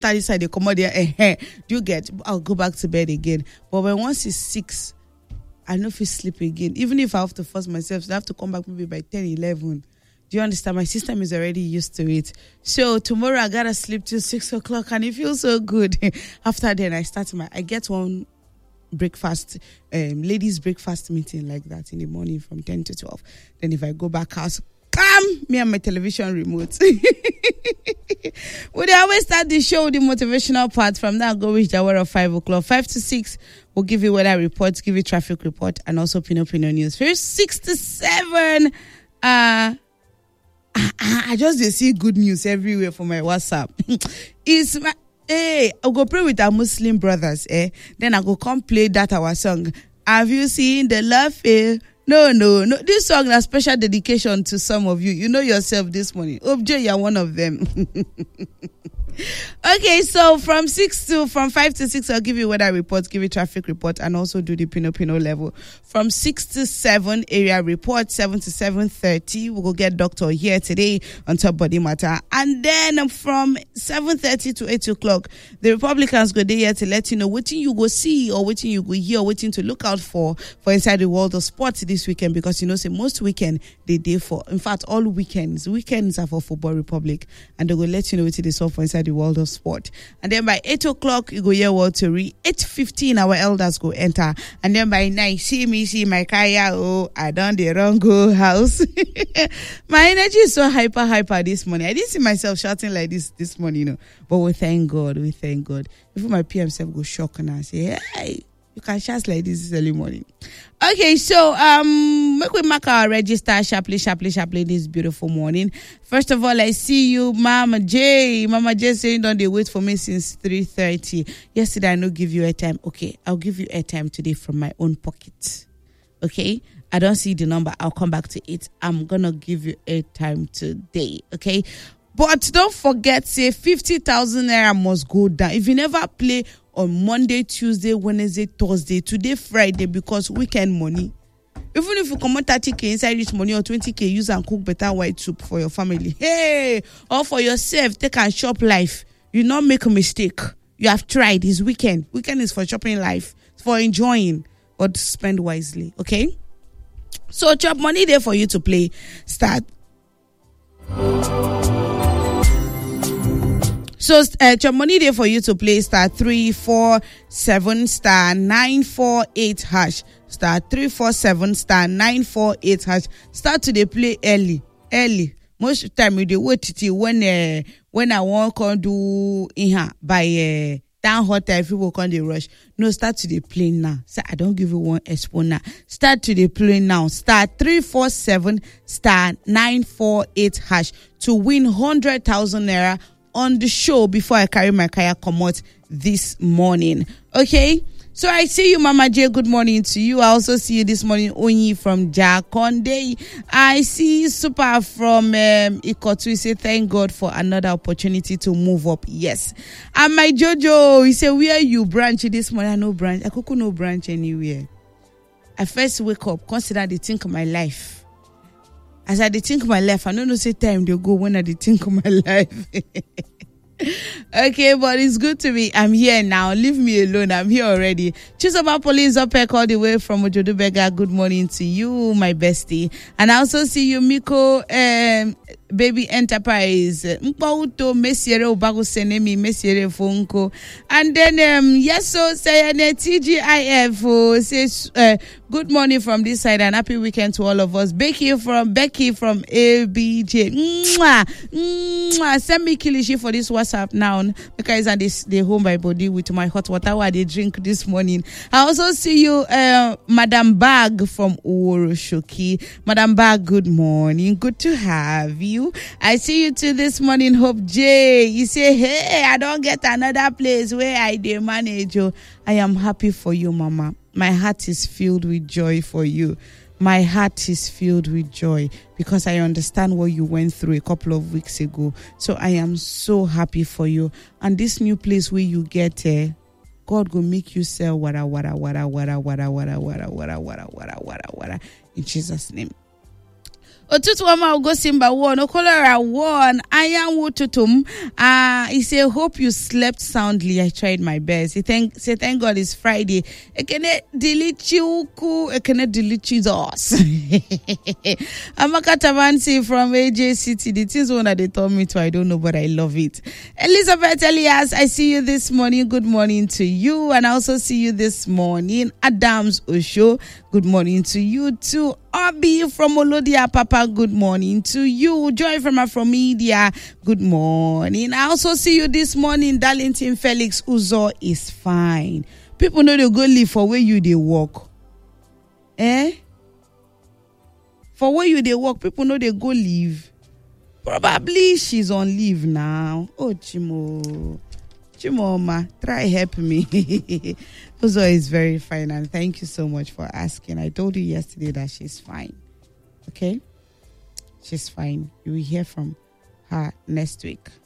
after this side they come out there, do you get? I'll go back to bed again. But when once it's 6, I know if you sleep again. Even if I have to force myself, so I have to come back maybe by 10, 11. Do you understand? My system is already used to it. So tomorrow I gotta sleep till 6 o'clock, and it feels so good. After then I get one breakfast, ladies breakfast meeting like that in the morning from 10 to 12. Then if I go back house, me and my television remote. We always start the show with the motivational part. From now, go reach the hour of 5 o'clock. 5 to 6, we'll give you weather reports, give you traffic report, and also Pino news. First 6 to 7, I just see good news everywhere for my WhatsApp. I'll go pray with our Muslim brothers, Then I go come play that our song. Have you seen the love? No. This song is a special dedication to some of you. You know yourself this morning. Obje, you're one of them. Okay, so from 5 to 6, I'll give you weather reports, give you traffic report, and also do the Pino level. From 6 to 7, area report. 7 to 7:30, we'll get doctor here today on top body matter. And then from 7:30 to 8 o'clock, the Republicans go there to let you know what you go see or what you go hear or what to look out for inside the world of sports this weekend. Because say most weekend they day for, in fact, all weekends are for Football Republic, and they will let you know what it is for inside the world of sport. And then by 8 o'clock, you go hear World Tory. 8:15, our elders go enter. And then by 9, see my kaya, I done the wrong go house. My energy is so hyper this morning. I didn't see myself shouting like this morning, But we thank God. If my PM self go shock and I say, hey, you can shout like this early morning. Okay, so make we mark our register sharply this beautiful morning. First of all, I see you, Mama J. Mama J saying don't they wait for me since 3:30. Yesterday I no give you airtime. Okay, I'll give you airtime today from my own pocket. Okay, I don't see the number. I'll come back to it. I'm gonna give you airtime today. Okay. But don't forget, say 50,000 naira must go down. If you never play on Monday, Tuesday, Wednesday, Thursday, today, Friday, because weekend money. Even if you come on 30K inside this money or 20K, use and cook better white soup for your family. Hey, or for yourself, take and shop life. You not make a mistake. You have tried. It's weekend. Weekend is for shopping life, for enjoying, but spend wisely. Okay? So chop money there for you to play. Start. So, your money there for you to play *347 *948 hash *347 *948 hash. Start to dey play early. Most of the time, we dey wait till when I want to do by down hot time, people come dey rush. No, start to dey play now. So I don't give you one expo now. Start to dey play now. *347 *948 hash to win 100,000 naira on the show before I carry my kaya come out this morning. Okay? So I see you, Mama J. Good morning to you. I also see you this morning, Onyi from Jakonde. I see Super from Ikotu. He say, thank God for another opportunity to move up. Yes. And my Jojo, he say, where you branch this morning? I no branch. I could no branch anywhere. I first wake up, consider the think of my life. As I think of my life, I don't know say time they go when I think of my life. Okay, but it's good to be. I'm here now. Leave me alone. I'm here already. Chisoba Police Opek all the way from Ojodubega. Good morning to you, my bestie. And I also see you, Miko, Baby Enterprise. Mpauto Messiere Obago Senemi Messiere Fonko. And then yes, so say TGIF says good morning from this side and happy weekend to all of us. Becky from ABJ. Mwah, mwah. Send me kilishi for this WhatsApp now because I they home my body with my hot water while they drink this morning. I also see you, Madam Bag from Uworoshoki. Madam Bag, good morning. Good to have you. I see you too this morning, Hope J. You say, hey, I don't get another place where I dey manage. I am happy for you, Mama. My heart is filled with joy for you. My heart is filled with joy because I understand what you went through a couple of weeks ago. So I am so happy for you. And this new place where you get God will make you sell wada in Jesus' name. Otutuama Ugo Simba 1, Okolora 1, Ayan Wututum. He say, hope you slept soundly. I tried my best. Say thank God it's Friday. Ekene delete you, ekene delete Jesus. Amaka Tavansi from AJ City. The things one that they told me to, I don't know, but I love it. Elizabeth Elias, I see you this morning. Good morning to you. And I also see you this morning. Adams Osho, good morning to you too. Obi from Olodia Papa, good morning to you. Joy from Afromedia, good morning. I also see you this morning. Darlington Felix Uzo is fine. People know they go live for where you they work. For where you they work, people know they go live. Probably she's on leave now. Oh, Chimoma, try help me. Uzo is very fine, and thank you so much for asking. I told you yesterday that she's fine. Okay? She's fine. You will hear from her next week.